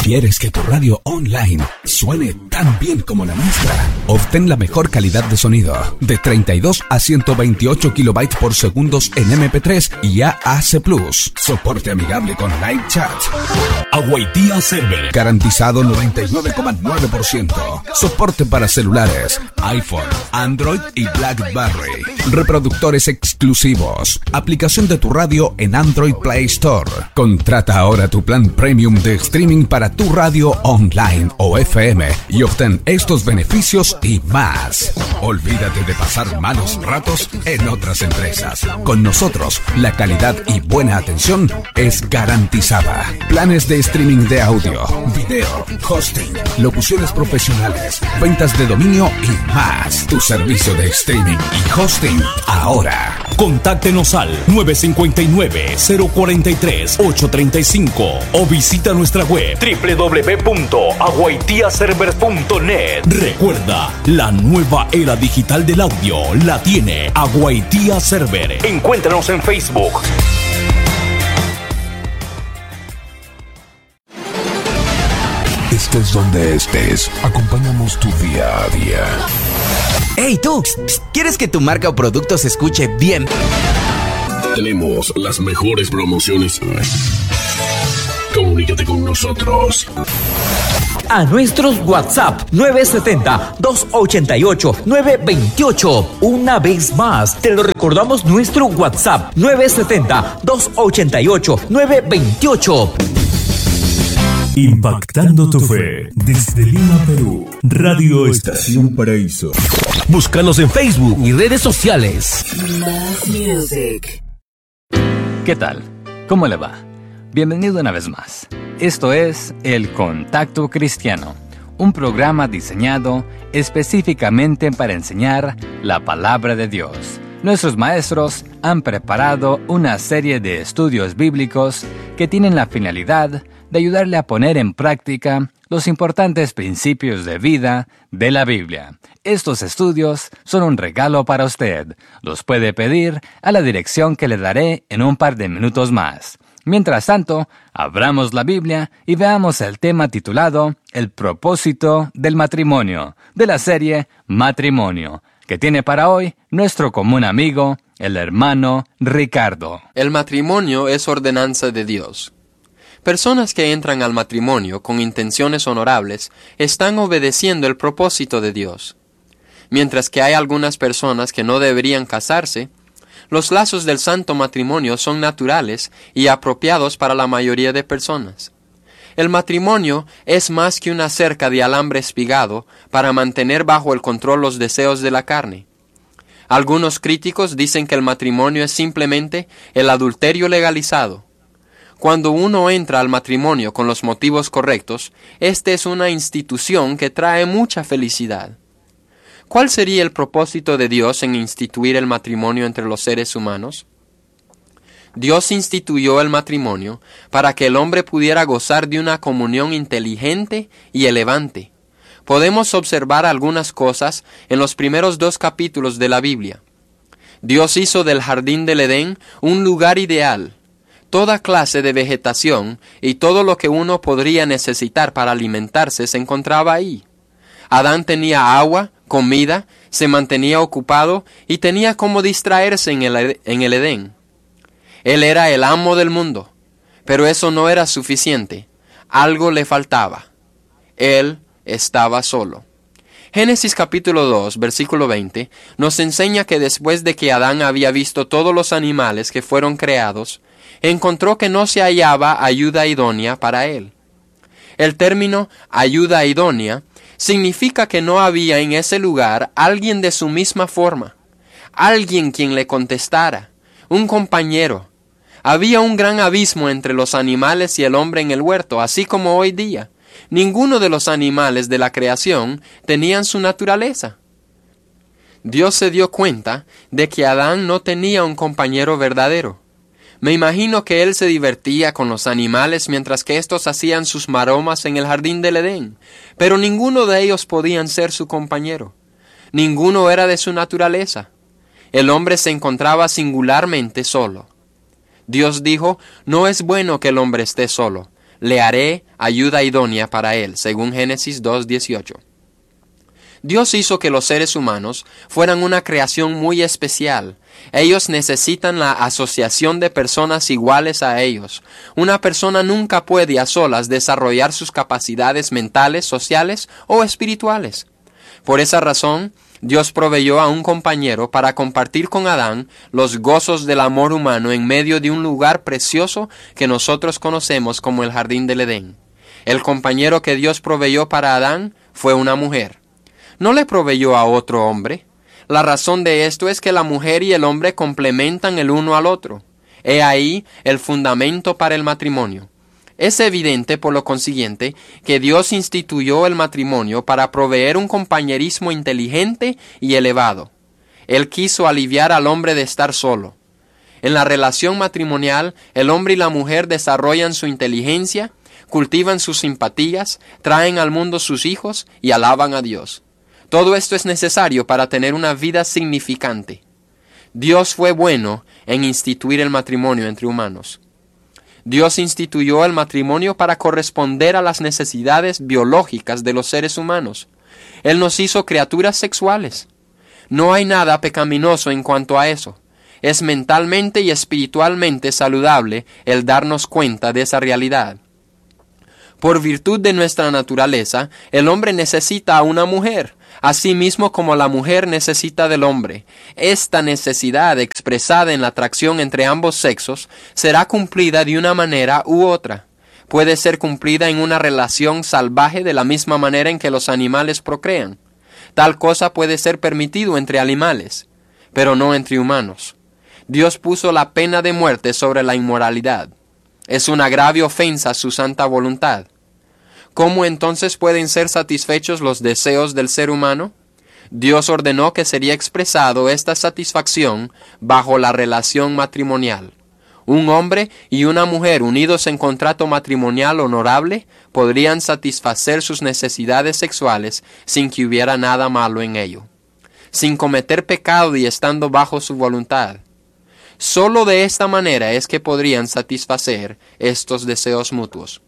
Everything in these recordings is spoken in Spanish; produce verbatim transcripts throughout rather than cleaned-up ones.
¿Quieres que tu radio online suene tan bien como la nuestra? Obtén la mejor calidad de sonido de treinta y dos a ciento veintiocho kilobytes por segundo en eme pe tres y A A C plus. Soporte amigable con live chat. Awaitia Server. Garantizado noventa y nueve coma nueve por ciento. Soporte para celulares, iPhone, Android y BlackBerry. Reproductores exclusivos. Aplicación de tu radio en Android Play Store. Contrata ahora tu plan premium de streaming para tu radio online o F M y obtén estos beneficios y más. Olvídate de pasar malos ratos en otras empresas. Con nosotros, la calidad y buena atención es garantizada. Planes de streaming de audio, video, hosting, locuciones profesionales, ventas de dominio y más. Tu servicio de streaming y hosting ahora. Contáctenos al nueve cinco nueve, cero cuatro tres, ocho tres cinco o visita nuestra web doble u doble u doble u punto awaitia server punto net. Recuerda, la nueva era digital del audio la tiene Awaitia Server. Encuéntranos en Facebook. Estés donde estés, acompañamos tu día a día. ¡Hey tú! ¿Quieres que tu marca o producto se escuche bien? Tenemos las mejores promociones. Comunícate con nosotros. A nuestros WhatsApp nueve siete cero, dos ocho ocho, nueve dos ocho. Una vez más, te lo recordamos, nuestro WhatsApp nueve siete cero, dos ocho ocho, nueve dos ocho. Impactando tu fe desde Lima, Perú. Radio Estación Paraíso. Búscanos en Facebook y redes sociales. ¿Qué tal? ¿Cómo le va? Bienvenido una vez más. Esto es El Contacto Cristiano, un programa diseñado específicamente para enseñar la palabra de Dios. Nuestros maestros han preparado una serie de estudios bíblicos que tienen la finalidad de ayudarle a poner en práctica los importantes principios de vida de la Biblia. Estos estudios son un regalo para usted. Los puede pedir a la dirección que le daré en un par de minutos más. Mientras tanto, abramos la Biblia y veamos el tema titulado El propósito del matrimonio, de la serie Matrimonio, que tiene para hoy nuestro común amigo, el hermano Ricardo. El matrimonio es ordenanza de Dios. Personas que entran al matrimonio con intenciones honorables están obedeciendo el propósito de Dios. Mientras que hay algunas personas que no deberían casarse, los lazos del santo matrimonio son naturales y apropiados para la mayoría de personas. El matrimonio es más que una cerca de alambre espigado para mantener bajo el control los deseos de la carne. Algunos críticos dicen que el matrimonio es simplemente el adulterio legalizado. Cuando uno entra al matrimonio con los motivos correctos, esta es una institución que trae mucha felicidad. ¿Cuál sería el propósito de Dios en instituir el matrimonio entre los seres humanos? Dios instituyó el matrimonio para que el hombre pudiera gozar de una comunión inteligente y elevante. Podemos observar algunas cosas en los primeros dos capítulos de la Biblia. Dios hizo del jardín del Edén un lugar ideal. Toda clase de vegetación y todo lo que uno podría necesitar para alimentarse se encontraba ahí. Adán tenía agua, comida, se mantenía ocupado y tenía cómo distraerse en el, en el Edén. Él era el amo del mundo, pero eso no era suficiente. Algo le faltaba. Él estaba solo. Génesis capítulo dos, versículo veinte, nos enseña que después de que Adán había visto todos los animales que fueron creados, encontró que no se hallaba ayuda idónea para él. El término ayuda idónea significa que no había en ese lugar alguien de su misma forma, alguien quien le contestara, un compañero. Había un gran abismo entre los animales y el hombre en el huerto, así como hoy día. Ninguno de los animales de la creación tenían su naturaleza. Dios se dio cuenta de que Adán no tenía un compañero verdadero. Me imagino que él se divertía con los animales mientras que estos hacían sus maromas en el jardín del Edén, pero ninguno de ellos podían ser su compañero. Ninguno era de su naturaleza. El hombre se encontraba singularmente solo. Dios dijo, no es bueno que el hombre esté solo, le haré ayuda idónea para él, según Génesis dos dieciocho. Dios hizo que los seres humanos fueran una creación muy especial. Ellos necesitan la asociación de personas iguales a ellos. Una persona nunca puede a solas desarrollar sus capacidades mentales, sociales o espirituales. Por esa razón, Dios proveyó a un compañero para compartir con Adán los gozos del amor humano en medio de un lugar precioso que nosotros conocemos como el Jardín del Edén. El compañero que Dios proveyó para Adán fue una mujer. No le proveyó a otro hombre. La razón de esto es que la mujer y el hombre complementan el uno al otro. He ahí el fundamento para el matrimonio. Es evidente, por lo consiguiente, que Dios instituyó el matrimonio para proveer un compañerismo inteligente y elevado. Él quiso aliviar al hombre de estar solo. En la relación matrimonial, el hombre y la mujer desarrollan su inteligencia, cultivan sus simpatías, traen al mundo sus hijos y alaban a Dios. Todo esto es necesario para tener una vida significante. Dios fue bueno en instituir el matrimonio entre humanos. Dios instituyó el matrimonio para corresponder a las necesidades biológicas de los seres humanos. Él nos hizo criaturas sexuales. No hay nada pecaminoso en cuanto a eso. Es mentalmente y espiritualmente saludable el darnos cuenta de esa realidad. Por virtud de nuestra naturaleza, el hombre necesita a una mujer, así mismo como la mujer necesita del hombre. Esta necesidad expresada en la atracción entre ambos sexos será cumplida de una manera u otra. Puede ser cumplida en una relación salvaje de la misma manera en que los animales procrean. Tal cosa puede ser permitido entre animales, pero no entre humanos. Dios puso la pena de muerte sobre la inmoralidad. Es una grave ofensa a su santa voluntad. ¿Cómo entonces pueden ser satisfechos los deseos del ser humano? Dios ordenó que sería expresado esta satisfacción bajo la relación matrimonial. Un hombre y una mujer unidos en contrato matrimonial honorable podrían satisfacer sus necesidades sexuales sin que hubiera nada malo en ello, sin cometer pecado y estando bajo su voluntad. Solo de esta manera es que podrían satisfacer estos deseos mutuos.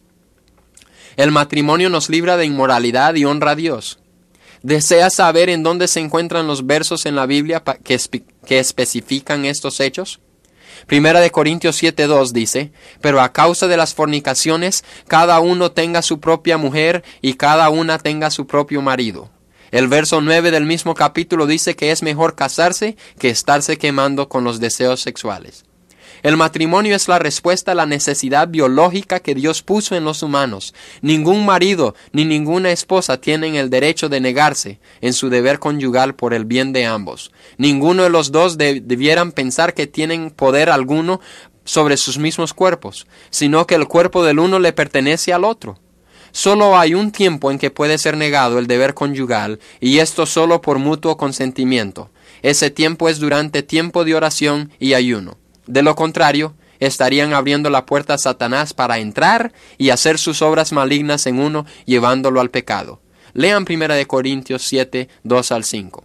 El matrimonio nos libra de inmoralidad y honra a Dios. ¿Deseas saber en dónde se encuentran los versos en la Biblia que, espe- que especifican estos hechos? Primera de Corintios siete dos dice, pero a causa de las fornicaciones, cada uno tenga su propia mujer y cada una tenga su propio marido. El verso nueve del mismo capítulo dice que es mejor casarse que estarse quemando con los deseos sexuales. El matrimonio es la respuesta a la necesidad biológica que Dios puso en los humanos. Ningún marido ni ninguna esposa tienen el derecho de negarse en su deber conyugal por el bien de ambos. Ninguno de los dos de- debieran pensar que tienen poder alguno sobre sus mismos cuerpos, sino que el cuerpo del uno le pertenece al otro. Solo hay un tiempo en que puede ser negado el deber conyugal, y esto solo por mutuo consentimiento. Ese tiempo es durante tiempo de oración y ayuno. De lo contrario, estarían abriendo la puerta a Satanás para entrar y hacer sus obras malignas en uno, llevándolo al pecado. Lean Primera de Corintios siete, dos al cinco.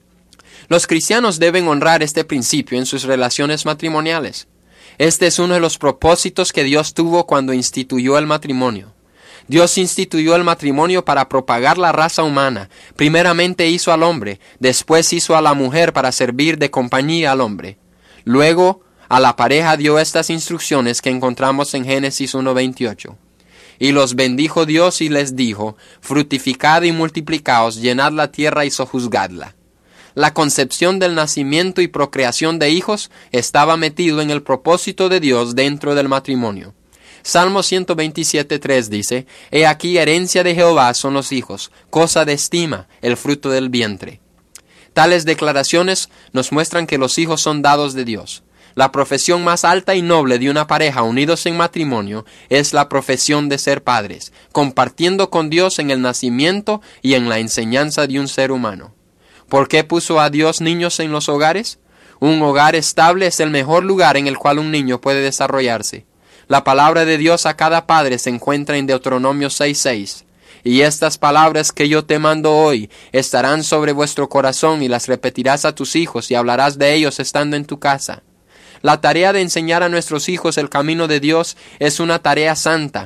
Los cristianos deben honrar este principio en sus relaciones matrimoniales. Este es uno de los propósitos que Dios tuvo cuando instituyó el matrimonio. Dios instituyó el matrimonio para propagar la raza humana. Primeramente hizo al hombre, después hizo a la mujer para servir de compañía al hombre. Luego, a la pareja dio estas instrucciones que encontramos en Génesis uno veintiocho. Y los bendijo Dios y les dijo, fructificad y multiplicaos, llenad la tierra y sojuzgadla. La concepción del nacimiento y procreación de hijos estaba metido en el propósito de Dios dentro del matrimonio. Salmo ciento veintisiete, tres dice, He aquí herencia de Jehová son los hijos, cosa de estima, el fruto del vientre. Tales declaraciones nos muestran que los hijos son dados de Dios. La profesión más alta y noble de una pareja unidos en matrimonio es la profesión de ser padres, compartiendo con Dios en el nacimiento y en la enseñanza de un ser humano. ¿Por qué puso a Dios niños en los hogares? Un hogar estable es el mejor lugar en el cual un niño puede desarrollarse. La palabra de Dios a cada padre se encuentra en Deuteronomio seis seis. Y estas palabras que yo te mando hoy estarán sobre vuestro corazón y las repetirás a tus hijos y hablarás de ellos estando en tu casa. La tarea de enseñar a nuestros hijos el camino de Dios es una tarea santa.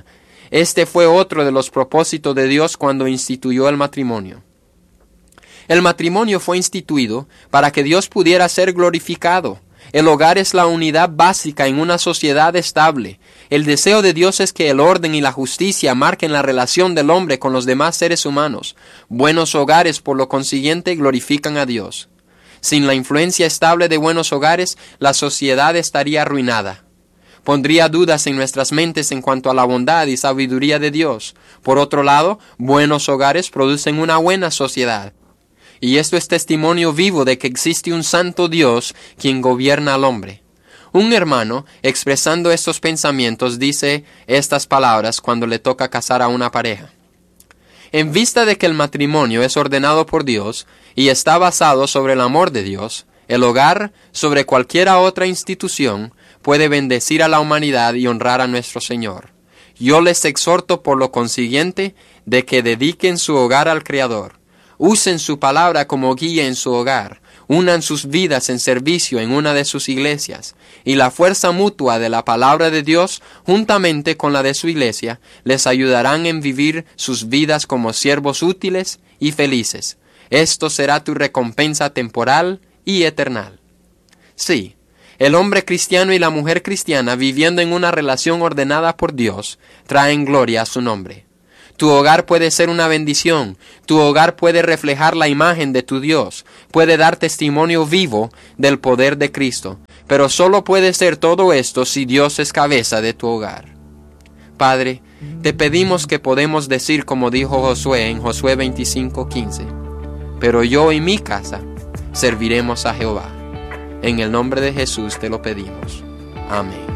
Este fue otro de los propósitos de Dios cuando instituyó el matrimonio. El matrimonio fue instituido para que Dios pudiera ser glorificado. El hogar es la unidad básica en una sociedad estable. El deseo de Dios es que el orden y la justicia marquen la relación del hombre con los demás seres humanos. Buenos hogares, por lo consiguiente, glorifican a Dios. Sin la influencia estable de buenos hogares, la sociedad estaría arruinada. Pondría dudas en nuestras mentes en cuanto a la bondad y sabiduría de Dios. Por otro lado, buenos hogares producen una buena sociedad. Y esto es testimonio vivo de que existe un santo Dios quien gobierna al hombre. Un hermano, expresando estos pensamientos, dice estas palabras cuando le toca casar a una pareja. En vista de que el matrimonio es ordenado por Dios y está basado sobre el amor de Dios, el hogar, sobre cualquier otra institución, puede bendecir a la humanidad y honrar a nuestro Señor. Yo les exhorto por lo consiguiente de que dediquen su hogar al Creador. Usen su palabra como guía en su hogar, unan sus vidas en servicio en una de sus iglesias, y la fuerza mutua de la palabra de Dios, juntamente con la de su iglesia, les ayudarán en vivir sus vidas como siervos útiles y felices. Esto será tu recompensa temporal y eternal. Sí, el hombre cristiano y la mujer cristiana viviendo en una relación ordenada por Dios, traen gloria a su nombre. Tu hogar puede ser una bendición, tu hogar puede reflejar la imagen de tu Dios, puede dar testimonio vivo del poder de Cristo, pero solo puede ser todo esto si Dios es cabeza de tu hogar. Padre, te pedimos que podemos decir como dijo Josué en Josué veinticinco quince, pero yo y mi casa serviremos a Jehová. En el nombre de Jesús te lo pedimos. Amén.